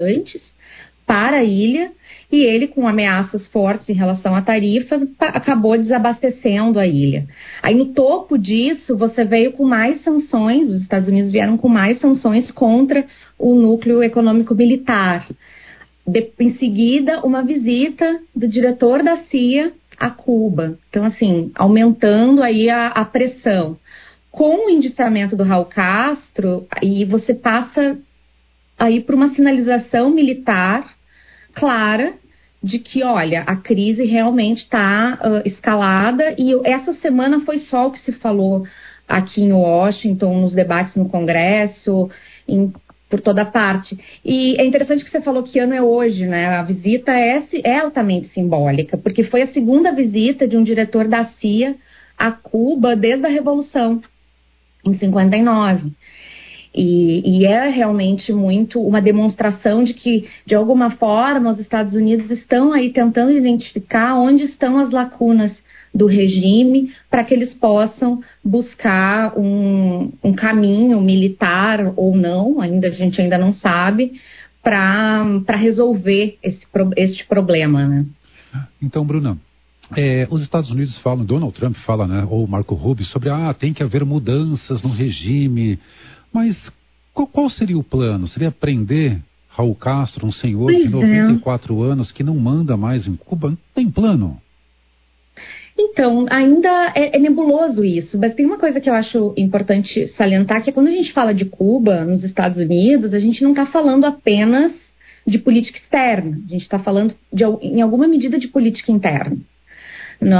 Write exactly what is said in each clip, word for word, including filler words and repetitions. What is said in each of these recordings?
antes para a ilha, e ele, com ameaças fortes em relação a tarifas, acabou desabastecendo a ilha. Aí, no topo disso, você veio com mais sanções, os Estados Unidos vieram com mais sanções contra o núcleo econômico militar. De, em seguida, uma visita do diretor da C I A a Cuba. Então, assim, aumentando aí a, a pressão. Com o indiciamento do Raul Castro, aí você passa aí para uma sinalização militar clara de que, olha, a crise realmente está uh, escalada, e essa semana foi só o que se falou aqui em Washington, nos debates no Congresso, em, por toda parte. E é interessante que você falou que ano é hoje, né? A visita é, é altamente simbólica, porque foi a segunda visita de um diretor da C I A a Cuba desde a Revolução, em cinquenta e nove. E, e é realmente muito uma demonstração de que, de alguma forma, os Estados Unidos estão aí tentando identificar onde estão as lacunas do regime para que eles possam buscar um, um caminho militar ou não, ainda a gente ainda não sabe, para resolver esse, este problema, né? Então, Bruna, É, os Estados Unidos falam, Donald Trump fala, né, ou Marco Rubio, sobre, ah, tem que haver mudanças no regime, mas qual, qual seria o plano? Seria prender Raul Castro, um senhor pois de noventa e quatro é. anos, que não manda mais em Cuba? Não tem plano? Então, ainda é, é nebuloso isso, mas tem uma coisa que eu acho importante salientar, que é quando a gente fala de Cuba, nos Estados Unidos, a gente não está falando apenas de política externa, a gente está falando, de, em alguma medida, de política interna. No,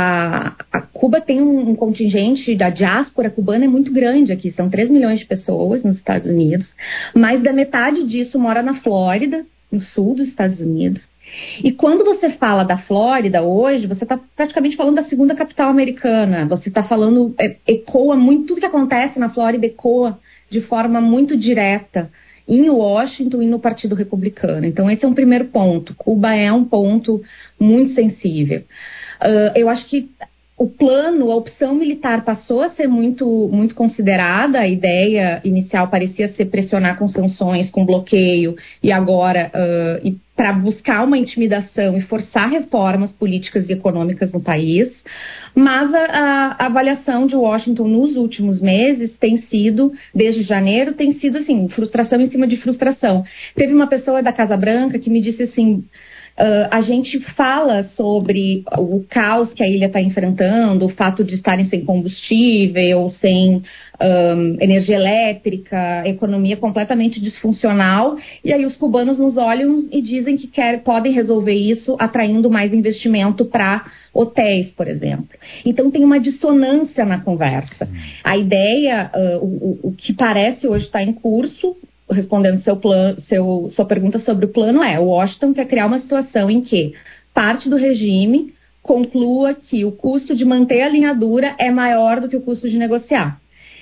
a, a Cuba tem um, um contingente da diáspora cubana é muito grande aqui, são três milhões de pessoas nos Estados Unidos, mais da metade disso mora na Flórida, no sul dos Estados Unidos. E quando você fala da Flórida hoje, você está praticamente falando da segunda capital americana, você está falando, é, ecoa muito, tudo que acontece na Flórida ecoa de forma muito direta em Washington e no Partido Republicano. Então esse é um primeiro ponto, Cuba é um ponto muito sensível. Uh, eu acho que o plano, a opção militar passou a ser muito, muito considerada. A ideia inicial parecia ser pressionar com sanções, com bloqueio, e agora uh, e para buscar uma intimidação e forçar reformas políticas e econômicas no país. Mas a, a, a avaliação de Washington nos últimos meses tem sido, desde janeiro, tem sido assim, frustração em cima de frustração. Teve uma pessoa da Casa Branca que me disse assim, Uh, a gente fala sobre o caos que a ilha está enfrentando, o fato de estarem sem combustível, sem um, energia elétrica, economia completamente disfuncional, e aí os cubanos nos olham e dizem que quer, podem resolver isso atraindo mais investimento para hotéis, por exemplo. Então tem uma dissonância na conversa. A ideia, uh, o, o que parece hoje estar em curso, respondendo seu plano, seu, sua pergunta sobre o plano, é: o Washington quer criar uma situação em que parte do regime conclua que o custo de manter a linha dura é maior do que o custo de negociar.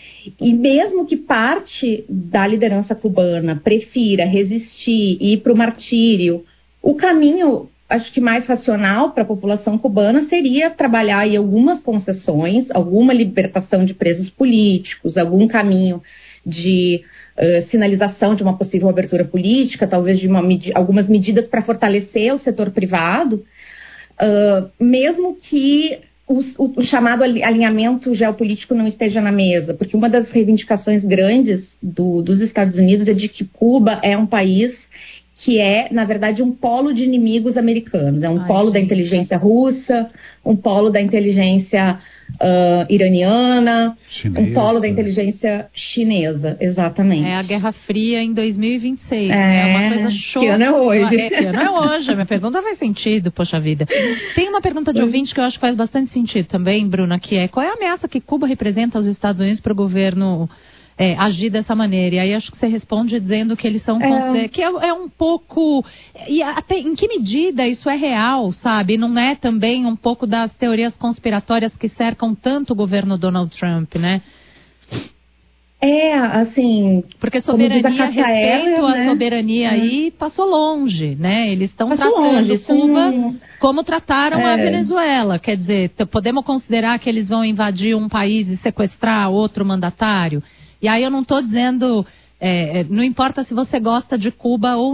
E mesmo que parte da liderança cubana prefira resistir e ir para o martírio, o caminho, acho que mais racional para a população cubana seria trabalhar em algumas concessões, alguma libertação de presos políticos, algum caminho de Uh, sinalização de uma possível abertura política, talvez de uma medi- algumas medidas para fortalecer o setor privado, uh, mesmo que o, o, o chamado alinhamento geopolítico não esteja na mesa, porque uma das reivindicações grandes do, dos Estados Unidos é de que Cuba é um país que é, na verdade, um polo de inimigos americanos. É um Ai, polo gente. da inteligência russa, um polo da inteligência uh, iraniana, chinesa. Um polo da inteligência chinesa, exatamente. É a Guerra Fria em dois mil e vinte e seis, é, né? É uma coisa show. Que ano é hoje? É, que ano é hoje? A minha pergunta faz sentido, poxa vida. Tem uma pergunta de ouvinte que eu acho que faz bastante sentido também, Bruna, que é: qual é a ameaça que Cuba representa aos Estados Unidos para o governo É, agir dessa maneira? E aí acho que você responde dizendo que eles são é. que é, é um pouco, e até em que medida isso é real, sabe? Não é também um pouco das teorias conspiratórias que cercam tanto o governo Donald Trump, né? É, assim... Porque soberania, respeito aérea, à né? soberania é. aí passou longe, né? Eles estão tratando longe, Cuba não... como trataram é. a Venezuela. Quer dizer, podemos considerar que eles vão invadir um país e sequestrar outro mandatário? E aí eu não estou dizendo, é, não importa se você gosta de Cuba ou